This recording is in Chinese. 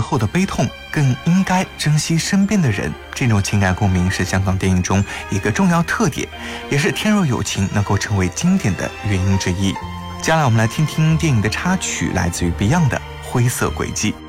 后的悲痛，更应该珍惜身边的人。这种情感共鸣是香港电影中一个重要特点，也是天若有情能够成为经典的原因之一。接下来我们来听听电影的插曲，来自于 Beyond 的《灰色轨迹》。